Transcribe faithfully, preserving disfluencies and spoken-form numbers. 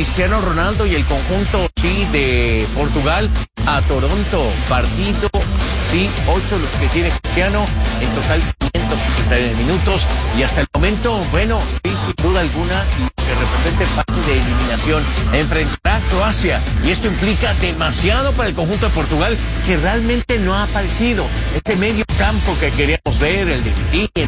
Cristiano Ronaldo y el conjunto sí de Portugal a Toronto. Partido sí, ocho los que tiene Cristiano, en total quinientos sesenta y nueve minutos y hasta el momento, bueno, sin duda alguna, lo que representa el pase de eliminación enfrentará a Croacia y esto implica demasiado para el conjunto de Portugal que realmente no ha aparecido. Este medio campo que queríamos ver, el de Vitinha,